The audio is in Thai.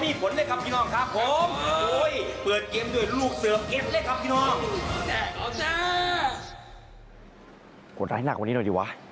มีผลเลยครับพี่น้องครับผมโอ้ยเปิดเกมด้วยลูกเสือเอฟเลยครับพี่น้องแจกเอาจ้ากดไลค์หนักกว่านี้หน่อยดิวะ